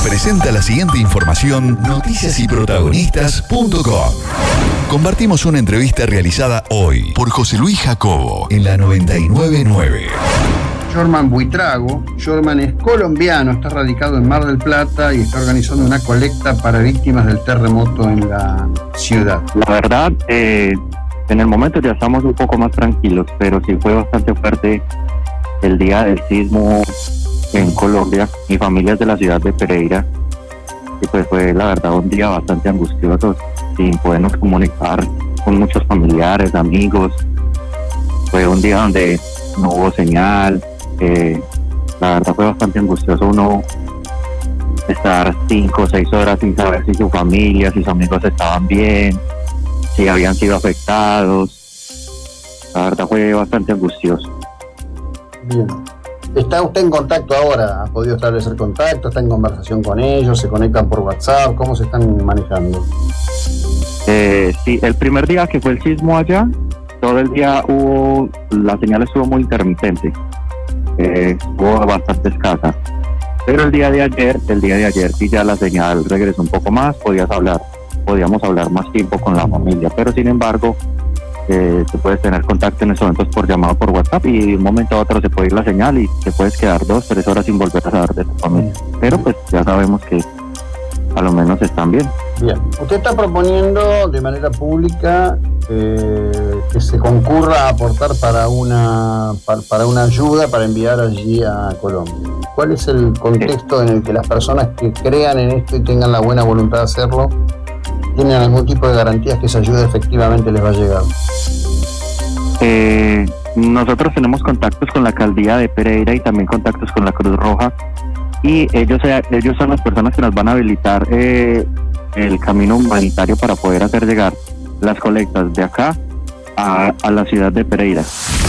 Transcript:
presenta la siguiente información noticiasyprotagonistas.com. Compartimos una entrevista realizada hoy por José Luis Jacobo en la 999. Jorman Buitrago. Jorman es colombiano, está radicado en Mar del Plata y está organizando una colecta para víctimas del terremoto en la ciudad. La verdad, en el momento ya estamos un poco más tranquilos, pero sí fue bastante fuerte el día del sismo en Colombia. Mi familia es de la ciudad de Pereira y pues fue la verdad un día bastante angustioso, sin podernos comunicar con muchos familiares, amigos. Fue un día donde no hubo señal. La verdad fue bastante angustioso uno estar 5 o 6 horas sin saber si su familia, si sus amigos estaban bien, si habían sido afectados. La verdad fue bastante angustioso. Bien. ¿Está usted en contacto ahora? ¿Ha podido establecer contacto? ¿Está en conversación con ellos? ¿Se conectan por WhatsApp? ¿Cómo se están manejando? Sí, el primer día que fue el sismo allá, todo el día la señal estuvo muy intermitente. Estuvo bastante escasa, pero el día de ayer sí ya la señal regresó un poco más, podíamos hablar más tiempo con la familia, pero sin embargo se puede tener contacto en esos momentos por llamado por WhatsApp y de un momento a otro se puede ir la señal y te puedes quedar 2-3 horas sin volver a saber de tu familia, pero pues ya sabemos que a lo menos están bien. Bien, usted está proponiendo de manera pública que se concurra a aportar para una ayuda para enviar allí a Colombia. ¿Cuál es el contexto en el que las personas que crean en esto y tengan la buena voluntad de hacerlo tienen algún tipo de garantías que esa ayuda efectivamente les va a llegar? Nosotros tenemos contactos con la alcaldía de Pereira y también contactos con la Cruz Roja y ellos son las personas que nos van a habilitar el camino humanitario para poder hacer llegar las colectas de acá a la ciudad de Pereira.